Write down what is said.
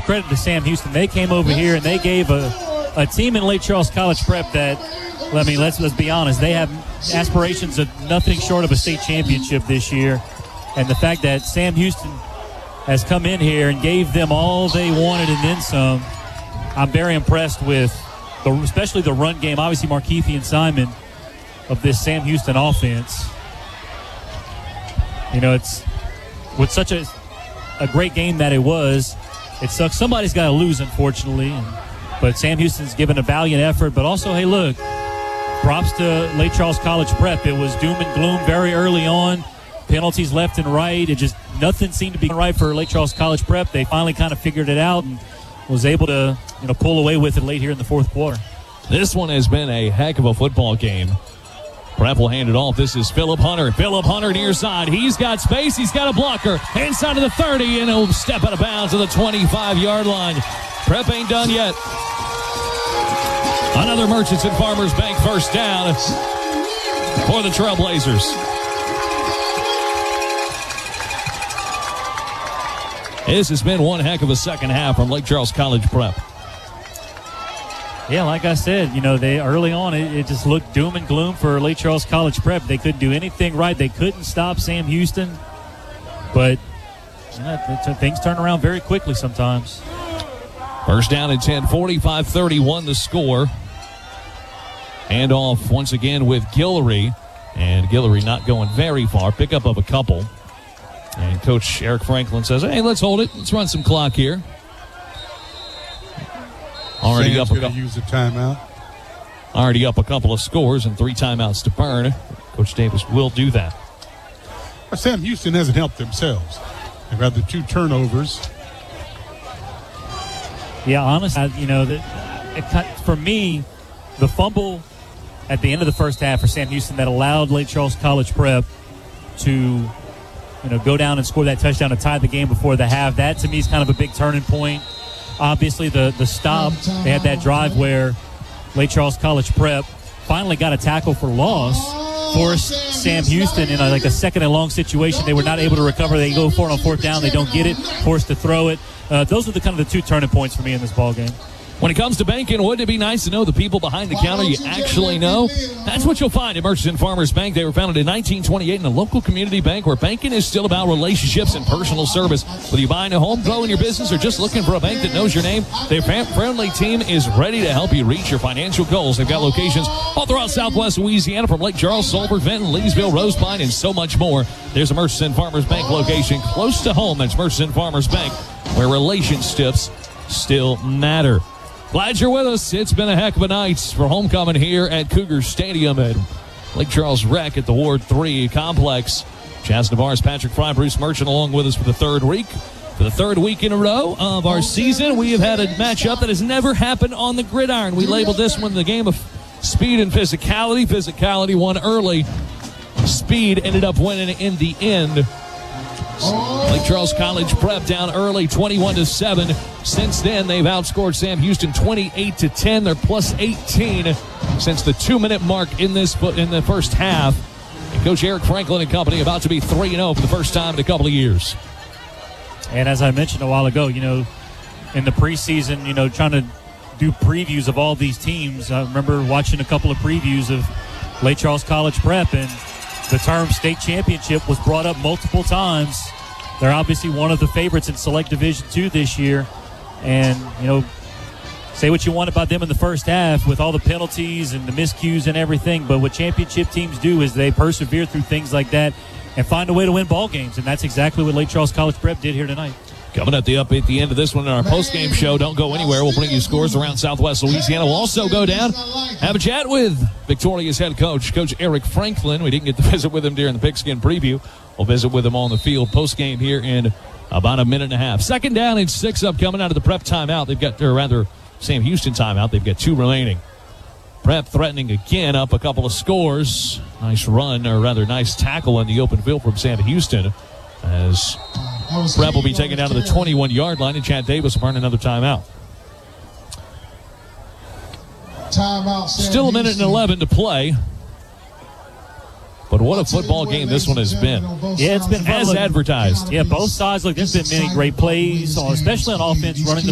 credit to Sam Houston. They came over here and they gave a team in Lake Charles College Prep that, I mean, let's be honest, they have aspirations of nothing short of a state championship this year. And the fact that Sam Houston has come in here and gave them all they wanted and then some, I'm very impressed with, especially the run game. Obviously, Markeithian Simon of this Sam Houston offense. You know, it's with such a great game that it was. It sucks. Somebody's got to lose, unfortunately. But Sam Houston's given a valiant effort. But also, hey, look, props to Lake Charles College Prep. It was doom and gloom very early on. Penalties left and right. It just, nothing seemed to be right for Lake Charles College Prep. They finally kind of figured it out and was able to, pull away with it late here in the fourth quarter. This one has been a heck of a football game. Prep will hand it off. This is Phillip Hunter. Phillip Hunter near side. He's got space. He's got a blocker. Inside of the 30, and he'll step out of bounds to the 25-yard line. Prep ain't done yet. Another Merchants and Farmers Bank first down for the Trailblazers. This has been one heck of a second half from Lake Charles College Prep. Yeah, like I said, they early on, it just looked doom and gloom for Lake Charles College Prep. They couldn't do anything right. They couldn't stop Sam Houston. But things turn around very quickly sometimes. First down and 10, 45-31 the score. Hand off once again with Guillory. And Guillory not going very far. Pickup of a couple. And Coach Eric Franklin says, hey, let's hold it. Let's run some clock here. Already up use a timeout. Already up a couple of scores and 3 timeouts to burn. Coach Davis will do that. Well, Sam Houston hasn't helped themselves. They've had the 2 turnovers. Yeah, honestly, for me, the fumble at the end of the first half for Sam Houston that allowed Lake Charles College Prep to, go down and score that touchdown to tie the game before the half. That, to me, is kind of a big turning point. Obviously, the stop, they had that drive where Lake Charles College Prep finally got a tackle for loss, forced Sam Houston in a second and long situation. They were not able to recover. They go for it on fourth down. They don't get it, forced to throw it. Those are the 2 turning points for me in this ballgame. When it comes to banking, wouldn't it be nice to know the people behind the counter you actually know? That's what you'll find at Merchants and Farmers Bank. They were founded in 1928 in a local community bank where banking is still about relationships and personal service. Whether you're buying a home, growing your business, or just looking for a bank that knows your name, their friendly team is ready to help you reach your financial goals. They've got locations all throughout Southwest Louisiana, from Lake Charles, Sulphur, Fenton, Leesville, Rose Pine, and so much more. There's a Merchants and Farmers Bank location close to home. That's Merchants and Farmers Bank, where relationships still matter. Glad you're with us. It's been a heck of a night for homecoming here at Cougar Stadium at Lake Charles Rec at the Ward 3 complex. Chaz Navarre, Patrick Fry, Bruce Merchant along with us for the third week. For the third week in a row of our season, we have had a matchup that has never happened on the gridiron. We labeled this one the game of speed and physicality. Physicality won early. Speed ended up winning in the end. Lake Charles College Prep down early, 21-7. Since then, they've outscored Sam Houston 28-10. They're plus 18 since the 2-minute mark in the first half. And Coach Eric Franklin and company about to be 3-0 for the first time in a couple of years. And as I mentioned a while ago, in the preseason, trying to do previews of all these teams. I remember watching a couple of previews of Lake Charles College Prep, and the term state championship was brought up multiple times. They're obviously one of the favorites in Select Division II this year. And, say what you want about them in the first half with all the penalties and the miscues and everything, but what championship teams do is they persevere through things like that and find a way to win ball games, and that's exactly what Lake Charles College Prep did here tonight. Coming at the end of this one in our post-game show. Don't go anywhere. We'll bring you scores around Southwest Louisiana. We'll also go down, have a chat with Victoria's head coach, Coach Eric Franklin. We didn't get to visit with him during the Pigskin preview. We'll visit with him on the field post-game here in about a minute and a half. Second down and 6 up coming out of the Prep timeout. They've got, or rather, Sam Houston timeout. They've got 2 remaining. Prep threatening again, up a couple of scores. Nice run, or rather nice tackle in the open field from Sam Houston, as Prep will be taken down to the 21-yard line, and Chad Davis will burn another timeout. Still a minute and 11 to play. But what a football game this one has been. Yeah, it's been as advertised. Yeah, both sides. Look, there's been many great plays, especially on offense, running the